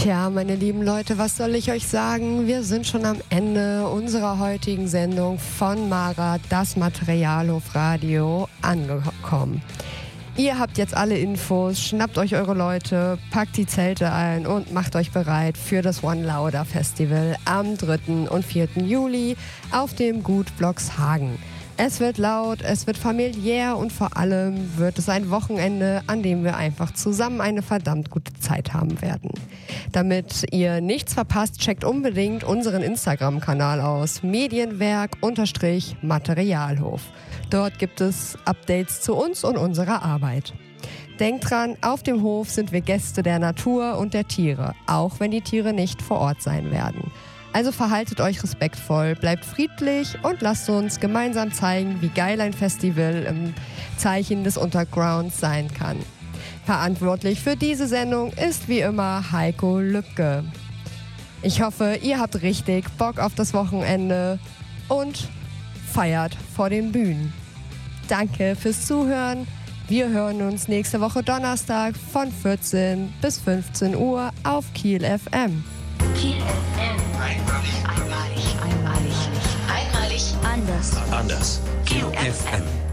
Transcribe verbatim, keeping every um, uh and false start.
Tja, meine lieben Leute, was soll ich euch sagen? Wir sind schon am Ende unserer heutigen Sendung von Mara, das Materialhofradio, angekommen. Ihr habt jetzt alle Infos, schnappt euch eure Leute, packt die Zelte ein und macht euch bereit für das One Lauder Festival am dritten und vierten Juli auf dem Gut Blockshagen. Es wird laut, es wird familiär und vor allem wird es ein Wochenende, an dem wir einfach zusammen eine verdammt gute Zeit haben werden. Damit ihr nichts verpasst, checkt unbedingt unseren Instagram-Kanal aus, Medienwerk-Materialhof. Dort gibt es Updates zu uns und unserer Arbeit. Denkt dran, auf dem Hof sind wir Gäste der Natur und der Tiere, auch wenn die Tiere nicht vor Ort sein werden. Also verhaltet euch respektvoll, bleibt friedlich und lasst uns gemeinsam zeigen, wie geil ein Festival im Zeichen des Untergrounds sein kann. Verantwortlich für diese Sendung ist wie immer Heiko Lübke. Ich hoffe, ihr habt richtig Bock auf das Wochenende und feiert vor den Bühnen. Danke fürs Zuhören. Wir hören uns nächste Woche Donnerstag von vierzehn bis fünfzehn Uhr auf Kiel F M. Kiel F M. Einmalig, einmalig, einmalig, einmalig, anders. Anders. Kiel F M.